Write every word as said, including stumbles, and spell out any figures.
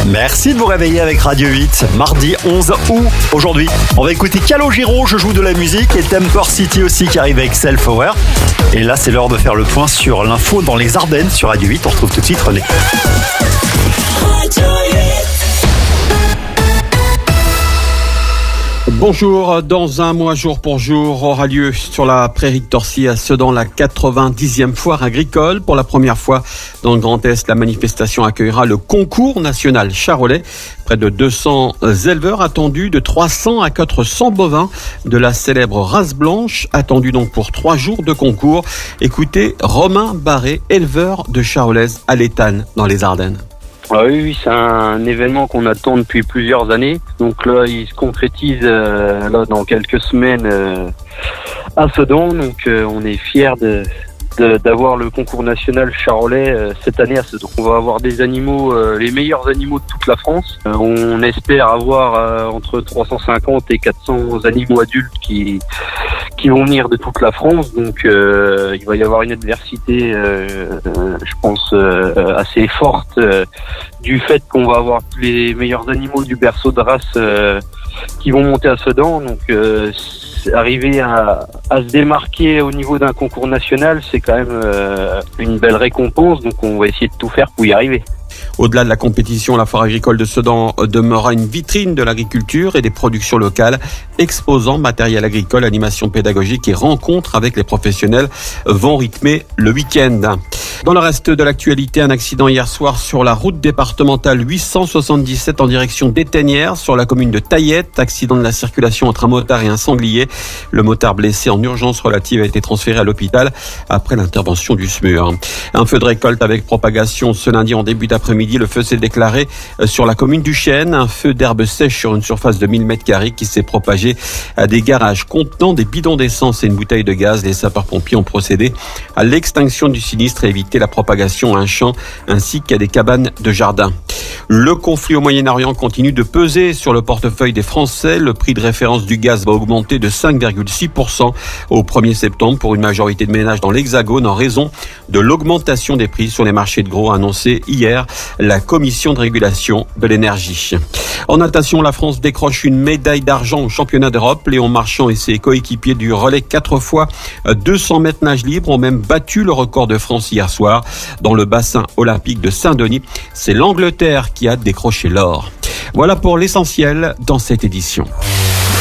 Merci de vous réveiller avec Radio huit, mardi onze août. Aujourd'hui, on va écouter Calogero, je joue de la musique, et Temper City aussi qui arrive avec Self Aware. Et là, c'est l'heure de faire le point sur l'info dans les Ardennes sur Radio huit. On retrouve tout de suite René. Bonjour, dans un mois jour pour jour aura lieu sur la prairie de Torcy à Sedan la quatre-vingt-dixième foire agricole. Pour la première fois dans le Grand Est, la manifestation accueillera le concours national charolais. Près de deux cents éleveurs attendus, de trois cents à quatre cents bovins de la célèbre race blanche, attendus donc pour trois jours de concours. Écoutez Romain Barré, éleveur de charolaise à l'Étane dans les Ardennes. Ah oui, oui, c'est un événement qu'on attend depuis plusieurs années. Donc là, il se concrétise euh, là dans quelques semaines euh, à Sedan. Donc euh, on est fiers de, de, d'avoir le concours national charolais euh, cette année à Sedan. On va avoir des animaux, euh, les meilleurs animaux de toute la France. Euh, on espère avoir euh, entre trois cent cinquante et quatre cents animaux adultes qui qui vont venir de toute la France, donc euh, il va y avoir une adversité, euh, euh, je pense, euh, assez forte euh, du fait qu'on va avoir tous les meilleurs animaux du berceau de race euh, qui vont monter à Sedan. Donc euh, arriver à, à se démarquer au niveau d'un concours national, c'est quand même euh, une belle récompense, donc on va essayer de tout faire pour y arriver. Au-delà de la compétition, la foire agricole de Sedan demeurera une vitrine de l'agriculture et des productions locales, exposant matériel agricole, animation pédagogique et rencontres avec les professionnels vont rythmer le week-end. Dans le reste de l'actualité, un accident hier soir sur la route départementale huit cent soixante-dix-sept en direction d'Étanières, sur la commune de Taillette. Accident de la circulation entre un motard et un sanglier. Le motard blessé en urgence relative a été transféré à l'hôpital après l'intervention du S M U R. Un feu de récolte avec propagation ce lundi en début d'après-midi. Le feu s'est déclaré sur la commune du Chêne. Un feu d'herbe sèche sur une surface de mille mètres carrés qui s'est propagé à des garages contenant des bidons d'essence et une bouteille de gaz. Les sapeurs-pompiers ont procédé à l'extinction du sinistre et évité la propagation à un champ ainsi qu'à des cabanes de jardin. Le conflit au Moyen-Orient continue de peser sur le portefeuille des Français. Le prix de référence du gaz va augmenter de cinq virgule six pour cent au premier septembre pour une majorité de ménages dans l'Hexagone en raison de l'augmentation des prix sur les marchés de gros, a annoncé hier la Commission de régulation de l'énergie. En natation, la France décroche une médaille d'argent au championnat d'Europe. Léon Marchand et ses coéquipiers du relais quatre fois deux cents mètres nage libre ont même battu le record de France hier soir dans le bassin olympique de Saint-Denis. C'est l'Angleterre qui a décroché l'or. Voilà pour l'essentiel dans cette édition.